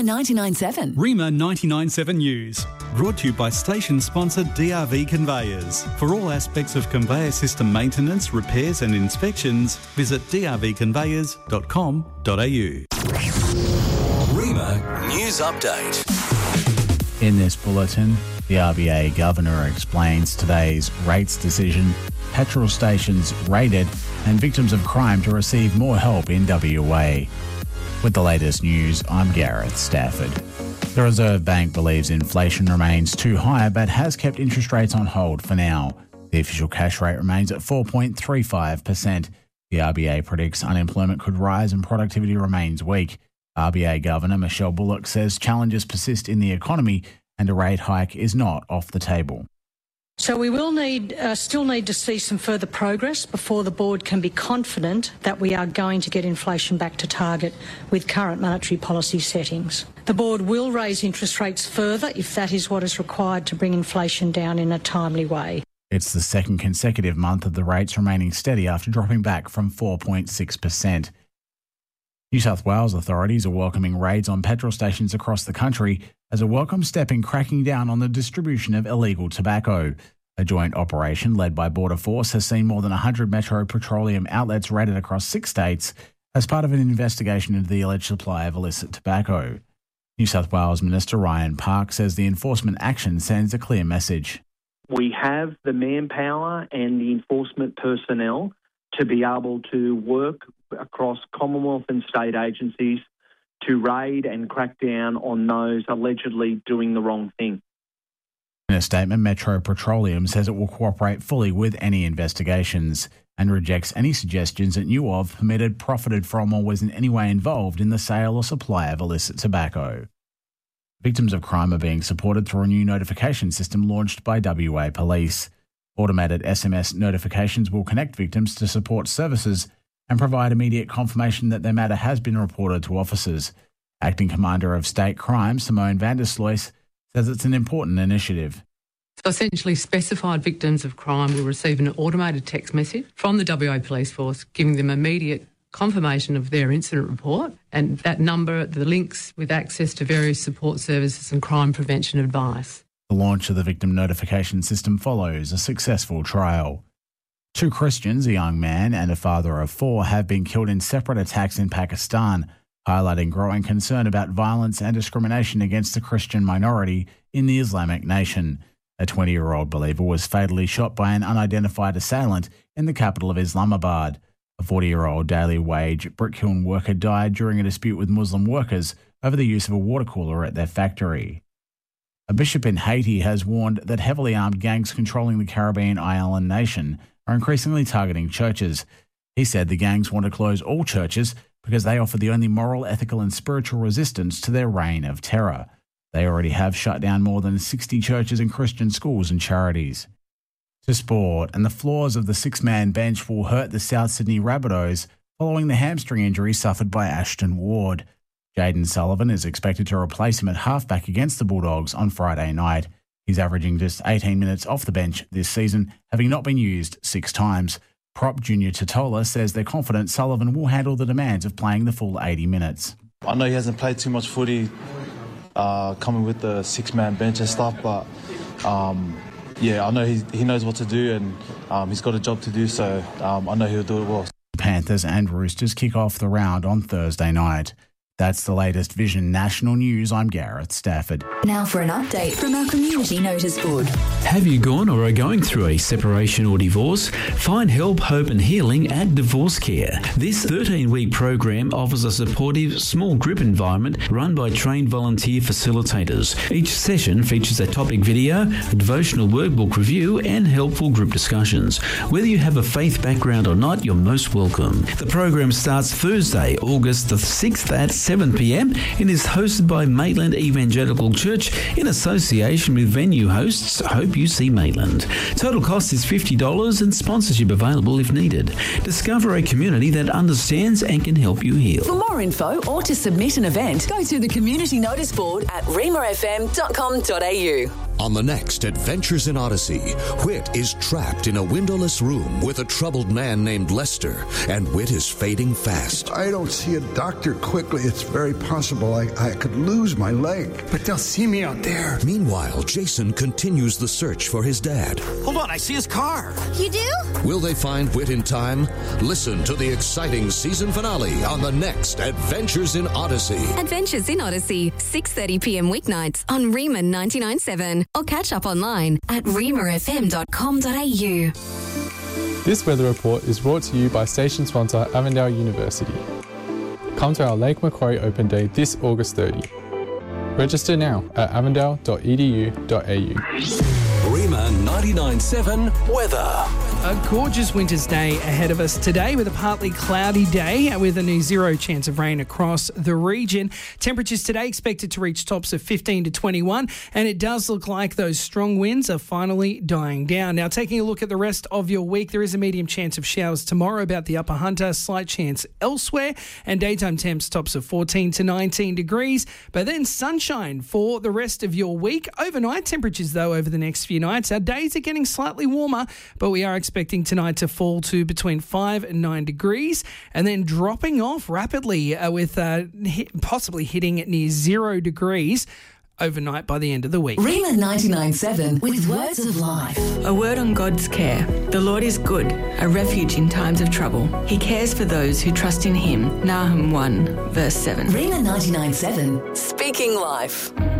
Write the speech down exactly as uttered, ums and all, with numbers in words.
Rima ninety-nine point seven. Rima ninety-nine point seven News. Brought to you by station sponsor D R V Conveyors. For all aspects of conveyor system maintenance, repairs and inspections, visit d r v conveyors dot com dot a u. Rima News Update. In this bulletin, the R B A Governor explains today's rates decision, petrol stations raided, and victims of crime to receive more help in W A. With the latest news, I'm Gareth Stafford. The Reserve Bank believes inflation remains too high but has kept interest rates on hold for now. The official cash rate remains at four point three five percent. The R B A predicts unemployment could rise and productivity remains weak. R B A Governor Michelle Bullock says challenges persist in the economy and a rate hike is not off the table. So we will need, uh, still need to see some further progress before the board can be confident that we are going to get inflation back to target with current monetary policy settings. The board will raise interest rates further if that is what is required to bring inflation down in a timely way. It's the second consecutive month of the rates remaining steady after dropping back from four point six percent. New South Wales authorities are welcoming raids on petrol stations across the country as a welcome step in cracking down on the distribution of illegal tobacco. A joint operation led by Border Force has seen more than one hundred Metro Petroleum outlets raided across six states as part of an investigation into the alleged supply of illicit tobacco. New South Wales Minister Ryan Park says the enforcement action sends a clear message. We have the manpower and the enforcement personnel to be able to work across Commonwealth and state agencies to raid and crack down on those allegedly doing the wrong thing. In a statement, Metro Petroleum says it will cooperate fully with any investigations and rejects any suggestions it knew of, permitted, profited from or was in any way involved in the sale or supply of illicit tobacco. Victims of crime are being supported through a new notification system launched by W A Police. Automated S M S notifications will connect victims to support services and provide immediate confirmation that their matter has been reported to officers. Acting Commander of State Crime, Simone van der Sluis, says it's an important initiative. So essentially, specified victims of crime will receive an automated text message from the W A Police Force giving them immediate confirmation of their incident report, and that number, the links with access to various support services and crime prevention advice. The launch of the victim notification system follows a successful trial. Two Christians, a young man and a father of four, have been killed in separate attacks in Pakistan, highlighting growing concern about violence and discrimination against the Christian minority in the Islamic nation. A twenty-year-old believer was fatally shot by an unidentified assailant in the capital of Islamabad. A forty-year-old daily wage brick kiln worker died during a dispute with Muslim workers over the use of a water cooler at their factory. A bishop in Haiti has warned that heavily armed gangs controlling the Caribbean island nation are increasingly targeting churches. He said the gangs want to close all churches because they offer the only moral, ethical and spiritual resistance to their reign of terror. They already have shut down more than sixty churches and Christian schools and charities. To sport, and the flaws of the six-man bench will hurt the South Sydney Rabbitohs following the hamstring injury suffered by Ashton Ward. Jaden Sullivan is expected to replace him at halfback against the Bulldogs on Friday night. He's averaging just eighteen minutes off the bench this season, having not been used six times. Prop Junior Totola says they're confident Sullivan will handle the demands of playing the full eighty minutes. I know he hasn't played too much footy uh, coming with the six-man bench and stuff, but um, yeah, I know he, he knows what to do and um, he's got a job to do, so um, I know he'll do it well. Panthers and Roosters kick off the round on Thursday night. That's the latest Vision National News. I'm Gareth Stafford. Now for an update from our community notice board. Have you gone or are going through a separation or divorce? Find help, hope and healing at Divorce Care. This thirteen-week program offers a supportive, small group environment run by trained volunteer facilitators. Each session features a topic video, a devotional workbook review and helpful group discussions. Whether you have a faith background or not, you're most welcome. The program starts Thursday, August the sixth at seven p.m. and is hosted by Maitland Evangelical Church in association with venue hosts Hope You See Maitland. Total cost is fifty dollars and sponsorship available if needed. Discover a community that understands and can help you heal. For more info or to submit an event, go to the community notice board at rima f m dot com dot a u. On the next Adventures in Odyssey, Whit is trapped in a windowless room with a troubled man named Lester, and Whit is fading fast. I don't see a doctor quickly. It's very possible I, I could lose my leg. But they'll see me out there. Meanwhile, Jason continues the search for his dad. Hold on, I see his car. You do? Will they find Whit in time? Listen to the exciting season finale on the next Adventures in Odyssey. Adventures in Odyssey, six thirty p.m. weeknights on Rima ninety-nine point seven, or catch up online at rima f m dot com dot a u. This weather report is brought to you by station sponsor Avondale University. Come to our Lake Macquarie Open Day this August thirtieth. Register now at avondale dot e d u dot a u. Rima ninety-nine point seven weather. A gorgeous winter's day ahead of us today with a partly cloudy day with a near zero chance of rain across the region. Temperatures today expected to reach tops of fifteen to twenty-one, and it does look like those strong winds are finally dying down. Now, taking a look at the rest of your week, there is a medium chance of showers tomorrow about the Upper Hunter, slight chance elsewhere, and daytime temps tops of fourteen to nineteen degrees, but then sunshine for the rest of your week. Overnight temperatures, though, over the next few nights, our days are getting slightly warmer, but we are expecting tonight to fall to between five and nine degrees, and then dropping off rapidly uh, with uh, hit, possibly hitting near zero degrees overnight by the end of the week. Rima ninety-nine point seven with words of life. A word on God's care. The Lord is good, a refuge in times of trouble. He cares for those who trust in him. Nahum one, verse seven. Rima ninety-nine point seven, speaking life.